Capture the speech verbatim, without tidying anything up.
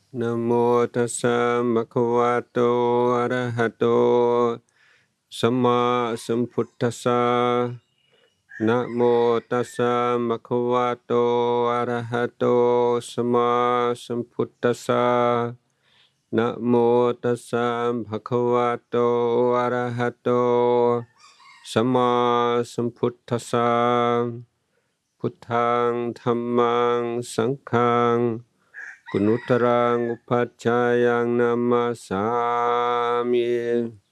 นะโมตัสสะภะคะวะโตอะระหะโตสัมมาสัมพุทธัสสะนะโมตัสสะภะคะวะโตอะระหะโตสัมมาสัมพุทธัสสะนะโมตัสสะภะคะวะโตอะระหะโตสัมมาสัมพุทธัสสะพุทธังธัมมังสังฆังกุณุตรังอุปัชฌายังนามาสามิ